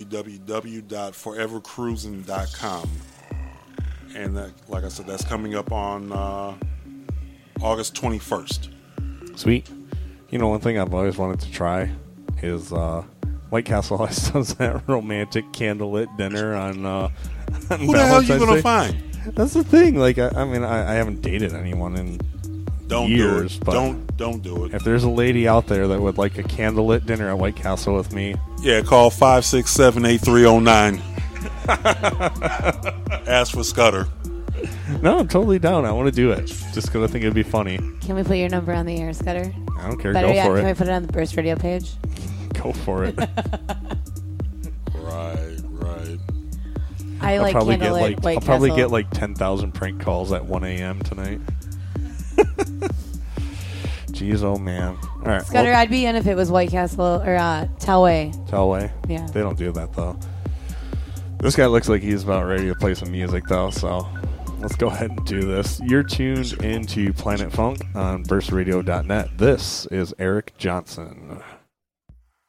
www.forevercruising.com. And that, like I said, that's coming up on August 21st. Sweet. You know, one thing I've always wanted to try is White Castle always does that romantic candlelit dinner on Who the hell are you going to find? That's the thing. Like, I mean, I haven't dated anyone in years. Do it. But don't do it. if there's a lady out there that would like a candlelit dinner at White Castle with me, yeah, call 567-8309. Ask for Scudder. No, I'm totally down. I want to do it. Just because I think it'd be funny. Can we put your number on the air, Scudder? I don't care. Better Go yet, for can we it. put it on the Burst Radio page? Go for it. Right. I I'll like probably candlelit White I'll probably Castle. get like 10,000 prank calls at 1 a.m. tonight. Jeez, oh man. All right. Scudder, I'd be in if it was White Castle or Telway. Telway. Yeah. They don't do that though. This guy looks like he's about ready to play some music though, so let's go ahead and do this. You're tuned into Planet Funk on burstradio.net. This is Eric Johnson.